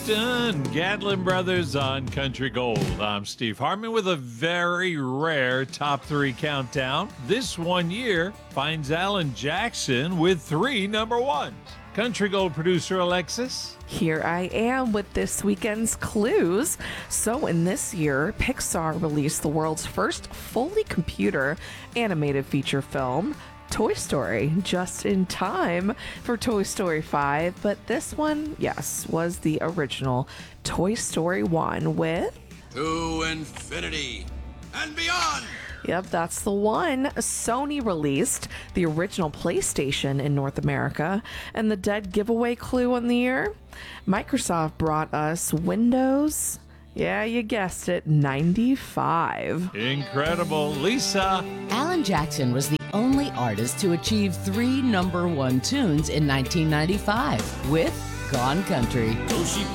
Gatlin Brothers on Country Gold. I'm Steve Hartman with a very rare top 3 countdown. This one year finds Alan Jackson with 3 number ones. Country Gold producer Alexis. Here I am with this weekend's clues. So in this year, Pixar released the world's first fully computer animated feature film, Toy Story, just in time for Toy Story 5. But this one, yes, was the original Toy Story 1 with... To infinity and beyond! Yep, that's the one. Sony released the original PlayStation in North America. And the dead giveaway clue on the year? Microsoft brought us Windows... Yeah, you guessed it, 95. Incredible. Lisa. Alan Jackson was the only artist to achieve 3 number 1 tunes in 1995 with Gone Country.